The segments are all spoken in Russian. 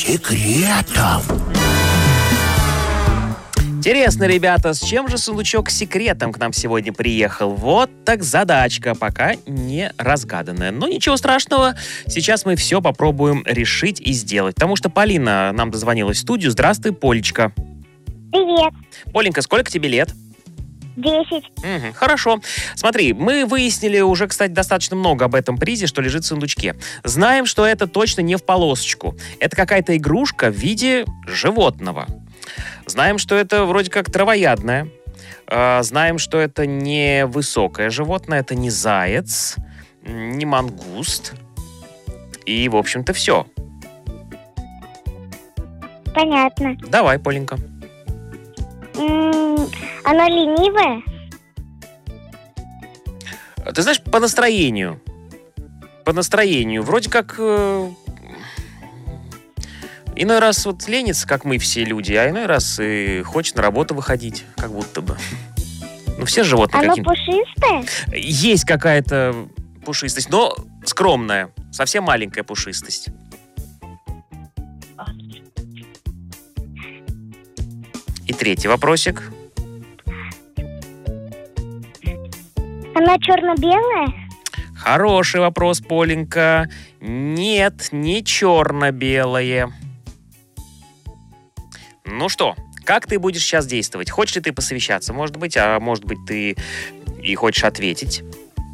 секретом. Интересно, ребята, с чем же сундучок с секретом к нам сегодня приехал? Вот так задачка, пока не разгаданная. Но ничего страшного, сейчас мы все попробуем решить и сделать. Потому что Полина нам дозвонилась в студию. Здравствуй, Полечка. Привет. Поленька, сколько тебе лет? 10. Хорошо. Смотри, мы выяснили уже, кстати, достаточно много об этом призе, что лежит в сундучке. Знаем, что это точно не в полосочку. Это какая-то игрушка в виде животного. Знаем, что это вроде как травоядное. Знаем, что это не высокое животное, это не заяц, не мангуст. И, в общем-то, все. Понятно. Давай, Поленька. Оно ленивое? Ты знаешь, по настроению. По настроению. Вроде как... иной раз вот ленится, как мы все люди, а иной раз и хочет на работу выходить, как будто бы. Ну, все животные Оно какие-то. пушистое? Есть какая-то пушистость, но скромная. Совсем маленькая пушистость. И третий вопросик. Оно черно-белое? Хороший вопрос, Поленька. Нет, не черно-белое. Ну что, как ты будешь сейчас действовать? Хочешь ли ты посовещаться, может быть, а может быть, ты и хочешь ответить?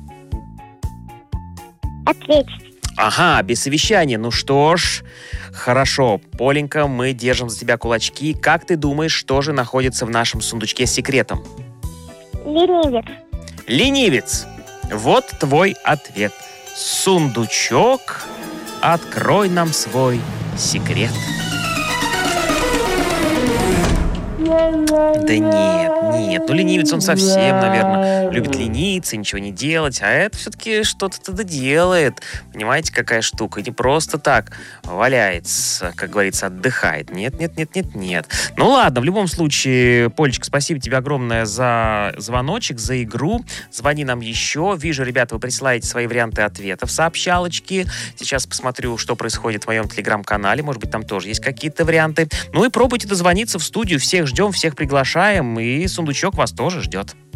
Ответить. Ага, без совещания. Ну что ж, хорошо. Поленька, мы держим за тебя кулачки. Как ты думаешь, что же находится в нашем сундучке с секретом? Ленивец. Ленивец. Вот твой ответ. Сундучок, открой нам свой секрет. Да нет, ну ленивец он совсем, наверное, любит лениться, ничего не делать, а это все-таки что-то делает. Понимаете, какая штука? Не просто так валяется, как говорится, отдыхает. Нет. Ну ладно, в любом случае, Полечка, спасибо тебе огромное за звоночек, за игру. Звони нам еще. Вижу, ребята, вы присылаете свои варианты ответов, сообщалочки. Сейчас посмотрю, что происходит в моем телеграм-канале. Может быть, там тоже есть какие-то варианты. Ну и пробуйте дозвониться в студию. Всех ждем, всех приглашаем. И сундучок вас тоже ждет.